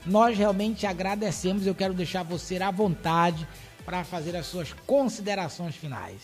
nós realmente agradecemos. Eu quero deixar você à vontade para fazer as suas considerações finais.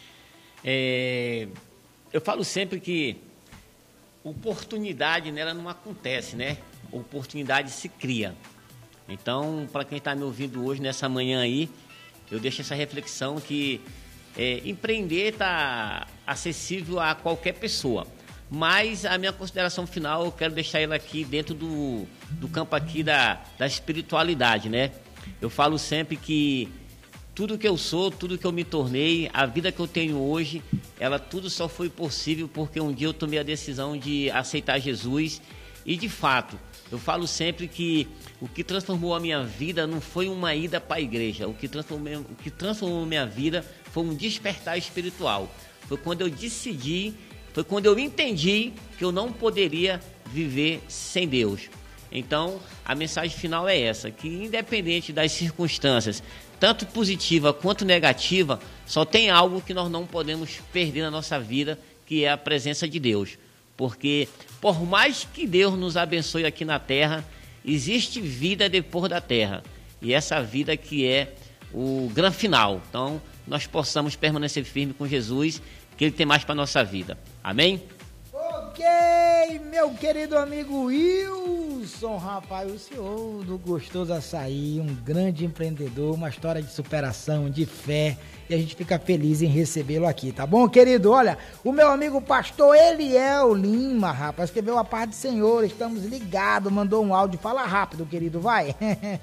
Eu falo sempre que oportunidade nela não acontece, né? Oportunidade se cria. Então, para quem está me ouvindo hoje, nessa manhã aí, eu deixo essa reflexão que empreender está acessível a qualquer pessoa. Mas a minha consideração final, eu quero deixar ela aqui dentro do campo aqui da espiritualidade, né? Eu falo sempre que tudo que eu sou, tudo que eu me tornei, a vida que eu tenho hoje, ela tudo só foi possível porque um dia eu tomei a decisão de aceitar Jesus. E de fato, eu falo sempre que o que transformou a minha vida não foi uma ida para a igreja. O que transformou a minha vida foi um despertar espiritual. Foi quando eu decidi, foi quando eu entendi que eu não poderia viver sem Deus. Então, a mensagem final é essa, que independente das circunstâncias, tanto positiva quanto negativa, só tem algo que nós não podemos perder na nossa vida, que é a presença de Deus. Porque, por mais que Deus nos abençoe aqui na terra, existe vida depois da terra. E essa vida que é o grande final. Então, nós possamos permanecer firme com Jesus, que Ele tem mais para a nossa vida. Amém? Ok, meu querido amigo Wilson, rapaz, o senhor do Gostoso Açaí, um grande empreendedor, uma história de superação, de fé, e a gente fica feliz em recebê-lo aqui, tá bom, querido? Olha, o meu amigo pastor Eliel Lima, rapaz, escreveu a paz do Senhor, estamos ligados, mandou um áudio, fala rápido, querido, vai.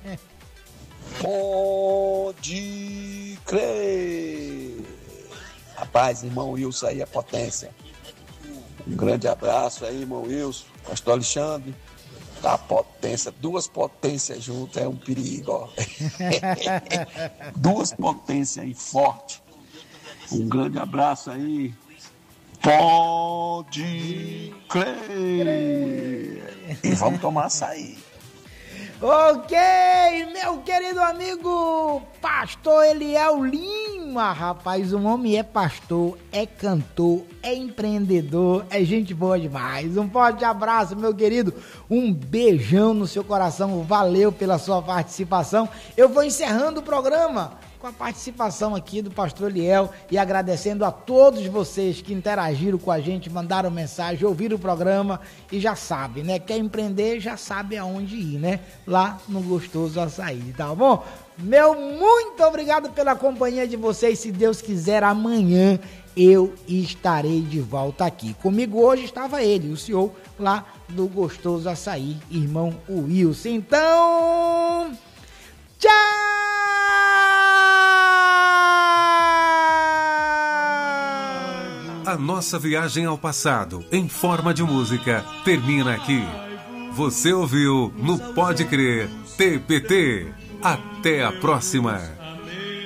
Pode crer. Rapaz, irmão Wilson aí é potência. Um grande abraço aí, irmão Wilson, pastor Alexandre. Tá potência, duas potências juntas é um perigo, ó. Duas potências aí, forte. Um grande abraço aí. Pode crer. E vamos tomar açaí. Ok, meu querido amigo pastor Eliel Lima, rapaz, o homem é pastor, é cantor, é empreendedor, é gente boa demais. Um forte abraço, meu querido, um beijão no seu coração, valeu pela sua participação. Eu vou encerrando o programa com a participação aqui do pastor Eliel e agradecendo a todos vocês que interagiram com a gente, mandaram mensagem, ouviram o programa e já sabe, né? Quer empreender, já sabe aonde ir, né? Lá no Gostoso Açaí, tá bom? Meu muito obrigado pela companhia de vocês. Se Deus quiser, amanhã eu estarei de volta aqui. Comigo hoje estava ele, o senhor lá do Gostoso Açaí, irmão Wilson. Então, tchau! A nossa viagem ao passado, em forma de música, termina aqui. Você ouviu no Pode Crer TPT. Até a próxima.